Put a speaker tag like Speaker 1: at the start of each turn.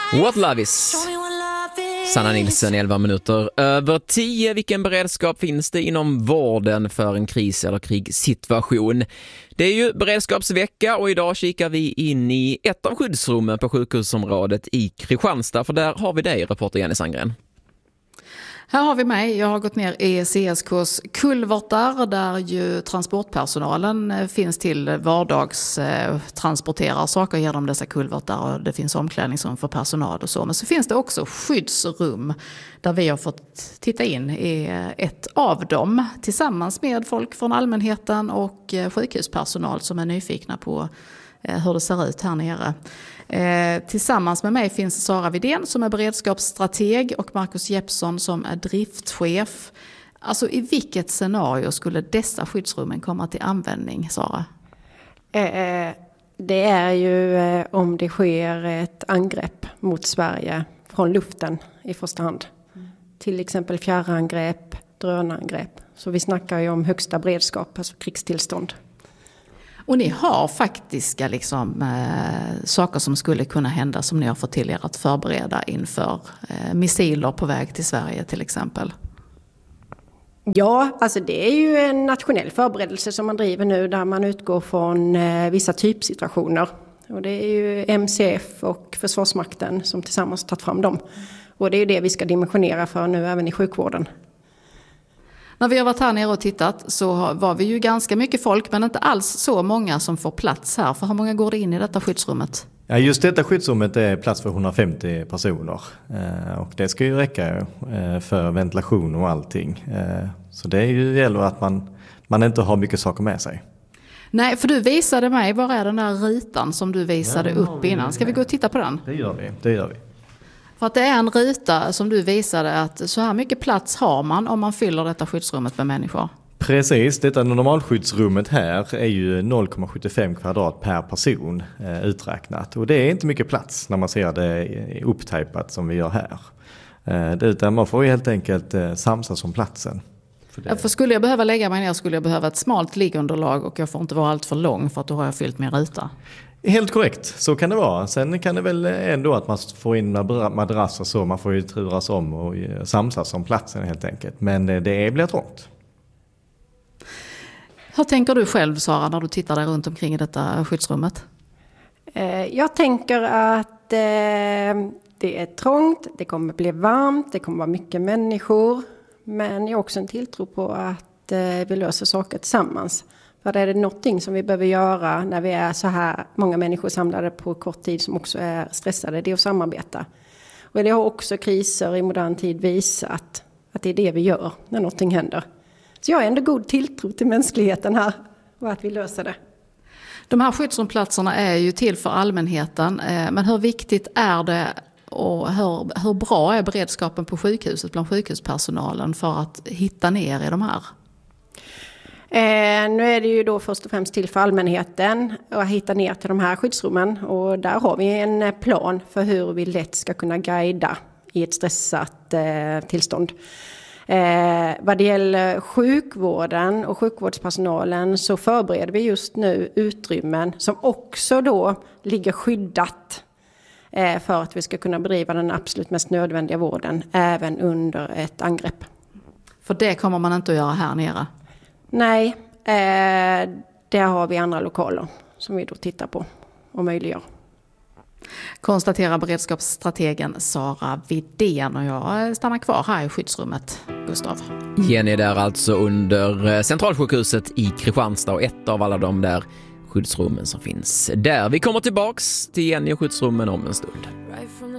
Speaker 1: What Love Is. Sanna Nilsson, 11 minuter över 10. Vilken beredskap finns det inom vården för en kris- eller krigssituation? Det är ju beredskapsvecka och idag kikar vi in i ett av skyddsrummen på sjukhusområdet i Kristianstad. För där har vi dig, reporter Jenny Sandgren.
Speaker 2: Här har vi mig. Jag har gått ner i CSKs kulvertar där ju transportpersonalen finns till vardagstransporterar saker genom dessa kulvertar, och det finns omklädningsrum för personal och så. Men så finns det också skyddsrum där vi har fått titta in i ett av dem tillsammans med folk från allmänheten och sjukhuspersonal som är nyfikna på hur det ser ut här nere. Tillsammans med mig finns Sara Widén som är beredskapsstrateg och Marcus Jeppsson som är driftchef. Alltså i vilket scenario skulle dessa skyddsrummen komma till användning, Sara?
Speaker 3: Det är ju om det sker ett angrepp mot Sverige från luften i första hand. Till exempel fjärrangrepp, drönarangrepp. Så vi snackar ju om högsta beredskap, alltså krigstillstånd.
Speaker 2: Och ni har faktiska saker som skulle kunna hända som ni har fått till er att förbereda inför missiler på väg till Sverige till exempel.
Speaker 3: Ja, alltså det är ju en nationell förberedelse som man driver nu där man utgår från vissa typsituationer. Och det är ju MCF och Försvarsmakten som tillsammans tagit fram dem. Och det är ju det vi ska dimensionera för nu även i sjukvården.
Speaker 2: När vi har varit här nere och tittat så var vi ju ganska mycket folk, men inte alls så många som får plats här. För hur många går det in i detta skyddsrummet?
Speaker 4: Ja, just detta skyddsrummet är plats för 150 personer. Och det ska ju räcka för ventilation och allting. Så det gäller att man inte har mycket saker med sig.
Speaker 2: Nej, för du visade mig, var är den där ritan som du visade upp innan? Ska vi gå och titta på den?
Speaker 4: Det gör vi.
Speaker 2: För att det är en rita som du visade att så här mycket plats har man om man fyller detta skyddsrummet med människor. Precis,
Speaker 4: detta normalskyddsrummet här är ju 0,75 kvadrat per person uträknat. Och det är inte mycket plats när man ser det upptajpat som vi gör här. Utan man får ju helt enkelt samsas om platsen.
Speaker 2: För skulle jag behöva lägga mig ner skulle jag behöva ett smalt liggunderlag och jag får inte vara allt för lång för att då har jag fyllt min ruta.
Speaker 4: Helt korrekt, så kan det vara. Sen kan det väl ändå att man får in madrasser så man får ju turas om och samsas om platsen helt enkelt. Men det blir trångt.
Speaker 2: Hur tänker du själv, Sara, när du tittar där runt omkring i detta skyddsrummet?
Speaker 3: Jag tänker att det är trångt, det kommer bli varmt, det kommer vara mycket människor. Men jag har också en tilltro på att vi löser saker tillsammans. För är det någonting som vi behöver göra när vi är så här många människor samlade på kort tid som också är stressade, det är att samarbeta. Och det har också kriser i modern tid visat att det är det vi gör när någonting händer. Så jag har ändå god tilltro till mänskligheten här och att vi löser det.
Speaker 2: De här skyddsrumplatserna är ju till för allmänheten, men hur viktigt är det och hur bra är beredskapen på sjukhuset bland sjukhuspersonalen för att hitta ner i de här?
Speaker 3: Nu är det ju då först och främst till för allmänheten att hitta ner till de här skyddsrummen. Och där har vi en plan för hur vi lätt ska kunna guida i ett stressat tillstånd. Vad det gäller sjukvården och sjukvårdspersonalen så förbereder vi just nu utrymmen som också då ligger skyddat för att vi ska kunna bedriva den absolut mest nödvändiga vården även under ett angrepp.
Speaker 2: För det kommer man inte att göra här nere?
Speaker 3: Nej, där har vi andra lokaler som vi då tittar på och möjliggör.
Speaker 2: Konstaterar beredskapsstrategen Sara Widén, och jag stannar kvar här i skyddsrummet, Gustav.
Speaker 1: Jenny där alltså under Centralsjukhuset i Kristianstad och ett av alla de där skyddsrummen som finns där. Vi kommer tillbaks till Jenny och skyddsrummen om en stund.